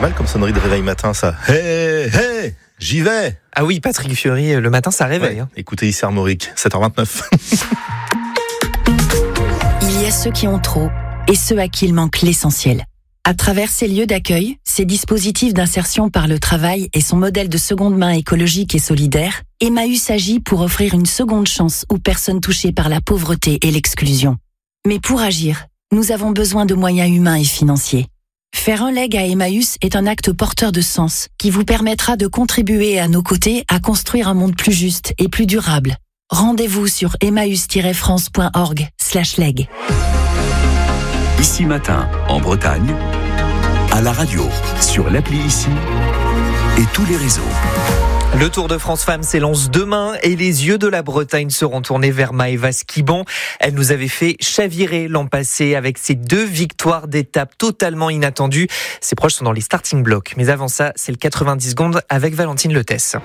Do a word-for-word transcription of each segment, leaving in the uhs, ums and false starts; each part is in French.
mal comme sonnerie de réveil matin, ça. Hé, hé, j'y vais. Ah oui, Patrick Fiori, le matin, ça réveille. Ouais. Hein. Écoutez ici Armorique, sept heures vingt-neuf. Il y a ceux qui ont trop et ceux à qui il manque l'essentiel. À travers ces lieux d'accueil, ces dispositifs d'insertion par le travail et son modèle de seconde main écologique et solidaire, Emmaüs agit pour offrir une seconde chance aux personnes touchées par la pauvreté et l'exclusion. Mais pour agir, nous avons besoin de moyens humains et financiers. Faire un leg à Emmaüs est un acte porteur de sens qui vous permettra de contribuer à nos côtés à construire un monde plus juste et plus durable. Rendez-vous sur emmaüs tiret france point org slash leg. Ici Matin, en Bretagne, à la radio, sur l'appli Ici et tous les réseaux. Le Tour de France Femmes s'élance demain et les yeux de la Bretagne seront tournés vers Maëva Skiban. Elle nous avait fait chavirer l'an passé avec ses deux victoires d'étape totalement inattendues. Ses proches sont dans les starting blocks. Mais avant ça, c'est le quatre-vingt-dix secondes avec Valentine Letesse.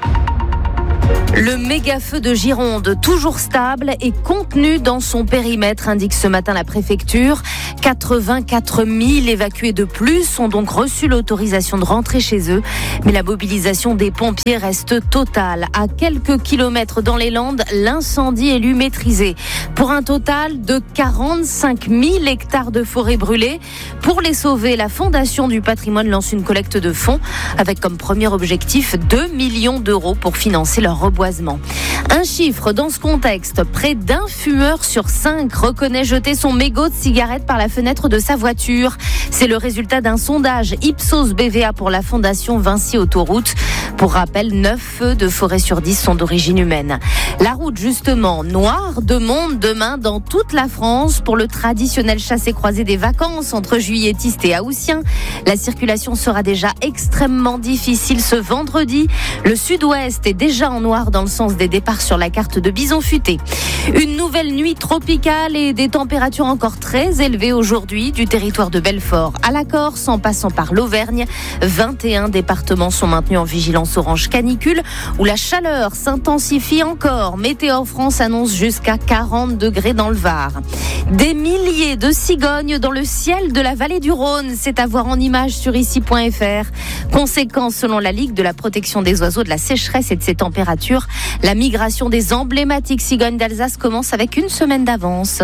Le méga-feu de Gironde, toujours stable et contenu dans son périmètre, indique ce matin la préfecture. quatre-vingt-quatre mille évacués de plus ont donc reçu l'autorisation de rentrer chez eux. Mais la mobilisation des pompiers reste totale. À quelques kilomètres dans les Landes, l'incendie est lui maîtrisé. Pour un total de quarante-cinq mille hectares de forêt brûlées. Pour les sauver, la Fondation du patrimoine lance une collecte de fonds avec comme premier objectif deux millions d'euros pour financer leur reboisement. Un chiffre dans ce contexte, près d'un fumeur sur cinq reconnaît jeter son mégot de cigarette par la fenêtre de sa voiture. C'est le résultat d'un sondage Ipsos B V A pour la Fondation Vinci Autoroute. Pour rappel, neuf feux de forêt sur dix sont d'origine humaine. La route justement, noire de monde demain dans toute la France pour le traditionnel chassé-croisé des vacances entre juilletistes et haussiens. La circulation sera déjà extrêmement difficile ce vendredi. Le sud-ouest est déjà en noir dans le sens des départs sur la carte de Bison Futé. Une nouvelle nuit tropicale et des températures encore très élevées aujourd'hui du territoire de Belfort à la Corse en passant par l'Auvergne. vingt et un départements sont maintenus en vigilance orange canicule où la chaleur s'intensifie encore. Météo France annonce jusqu'à quarante degrés dans le Var. Des milliers de cigognes dans le ciel de la vallée du Rhône, c'est à voir en images sur ici point f r. Conséquence selon la Ligue de la protection des oiseaux de la sécheresse et de ses températures, la migration des emblématiques cigognes d'Alsace commence avec une semaine d'avance.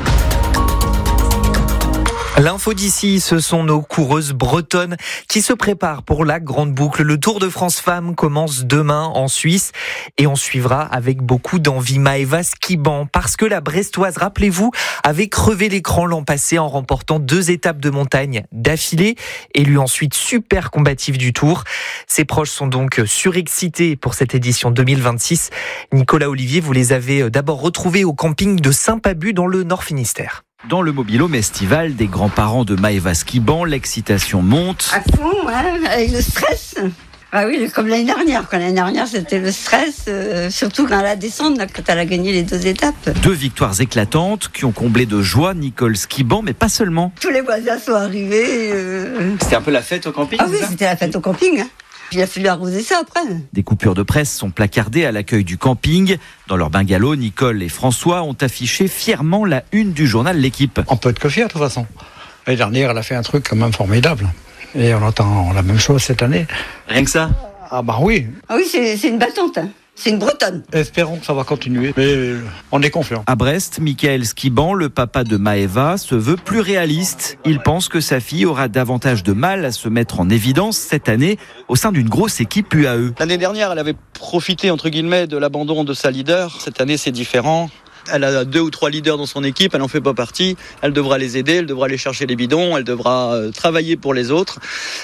L'info d'ici, ce sont nos coureuses bretonnes qui se préparent pour la grande boucle. Le Tour de France Femmes commence demain en Suisse et on suivra avec beaucoup d'envie Maëva Skiban parce que la Brestoise, rappelez-vous, avait crevé l'écran l'an passé en remportant deux étapes de montagne d'affilée, élue ensuite super combative du Tour. Ses proches sont donc surexcités pour cette édition deux mille vingt-six. Nicolas Olivier, vous les avez d'abord retrouvés au camping de Saint-Pabu dans le Nord Finistère. Dans le mobil-home estival des grands-parents de Maëva Skiban, l'excitation monte. À fond, hein, avec le stress. Ah oui, comme l'année dernière. Quand l'année dernière, c'était le stress, euh, surtout dans la descente, là, quand elle a gagné les deux étapes. Deux victoires éclatantes qui ont comblé de joie Nicole Skiban, mais pas seulement. Tous les voisins sont arrivés. Euh... C'était un peu la fête au camping. Ah oui, c'était la fête au camping. Hein. Il a fallu arroser ça après. Des coupures de presse sont placardées à l'accueil du camping. Dans leur bungalow, Nicole et François ont affiché fièrement la une du journal L'Équipe. On peut être que fiers de toute façon. L'année dernière, elle a fait un truc quand même formidable. Et on entend la même chose cette année. Rien que ça ? Ah bah oui. Ah oui, c'est, c'est une battante. Hein. C'est une Bretonne. Espérons que ça va continuer, mais on est confiant. À Brest, Michael Skiban, le papa de Maëva, se veut plus réaliste. Il pense que sa fille aura davantage de mal à se mettre en évidence cette année au sein d'une grosse équipe U A E. L'année dernière, elle avait profité, entre guillemets, de l'abandon de sa leader. Cette année, c'est différent. Elle a deux ou trois leaders dans son équipe, elle n'en fait pas partie. Elle devra les aider, elle devra aller chercher les bidons, elle devra travailler pour les autres.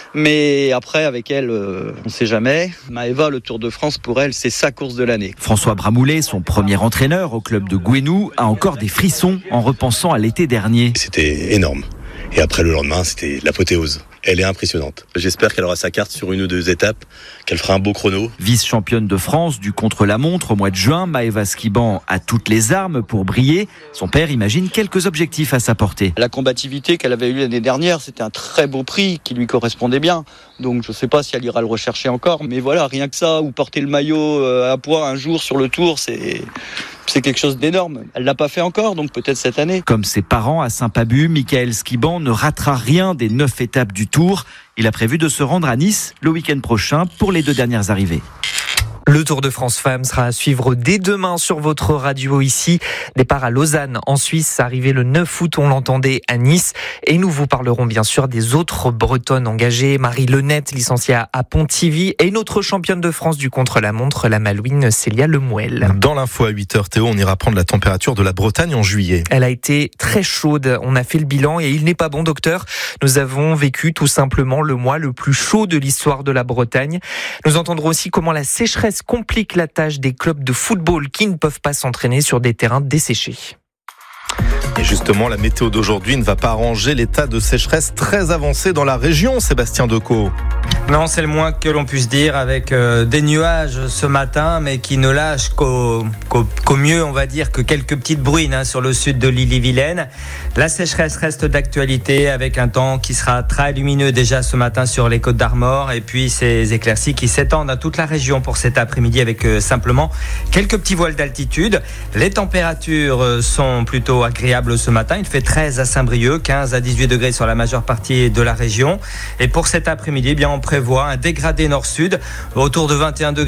Mais après, avec elle, on ne sait jamais. Maëva, le Tour de France, pour elle, c'est sa course de l'année. François Bramoulet, son premier entraîneur au club de Gouenou, a encore des frissons en repensant à l'été dernier. C'était énorme. Et après, le lendemain, c'était l'apothéose. Elle est impressionnante. J'espère qu'elle aura sa carte sur une ou deux étapes, qu'elle fera un beau chrono. Vice-championne de France du contre-la-montre au mois de juin, Maëva Skiban a toutes les armes pour briller. Son père imagine quelques objectifs à sa portée. La combativité qu'elle avait eue l'année dernière, c'était un très beau prix qui lui correspondait bien. Donc je ne sais pas si elle ira le rechercher encore. Mais voilà, rien que ça, ou porter le maillot à poids un jour sur le Tour, c'est... C'est quelque chose d'énorme. Elle l'a pas fait encore, donc peut-être cette année. Comme ses parents à Saint-Pabu, Michael Skiban ne ratera rien des neuf étapes du Tour. Il a prévu de se rendre à Nice le week-end prochain pour les deux dernières arrivées. Le Tour de France Femmes sera à suivre dès demain sur votre radio ici. Départ à Lausanne en Suisse, arrivé le neuf août, on l'entendait à Nice. Et nous vous parlerons bien sûr des autres Bretonnes engagées. Marie Lenette, licenciée à Pontivy, et une autre championne de France du contre-la-montre, la Malouine Célia Lemouel. Dans l'info à huit heures, Théo, on ira prendre la température de la Bretagne en juillet. Elle a été très chaude. On a fait le bilan et il n'est pas bon, docteur. Nous avons vécu tout simplement le mois le plus chaud de l'histoire de la Bretagne. Nous entendrons aussi comment la sécheresse complique la tâche des clubs de football qui ne peuvent pas s'entraîner sur des terrains desséchés. Et justement, la météo d'aujourd'hui ne va pas arranger l'état de sécheresse très avancé dans la région, Sébastien Decaux. Non, c'est le moins que l'on puisse dire, avec euh, des nuages ce matin, mais qui ne lâchent qu'au, qu'au, qu'au mieux, on va dire, que quelques petites bruines hein, sur le sud de l'Ille-et-Vilaine. La sécheresse reste d'actualité, avec un temps qui sera très lumineux déjà ce matin sur les Côtes d'Armor, et puis ces éclaircies qui s'étendent à toute la région pour cet après-midi, avec euh, simplement quelques petits voiles d'altitude. Les températures euh, sont plutôt agréables ce matin. Il fait treize à Saint-Brieuc, quinze à dix-huit degrés sur la majeure partie de la région. Et pour cet après-midi, eh bien, on prévoit un dégradé nord-sud autour de vingt et un degrés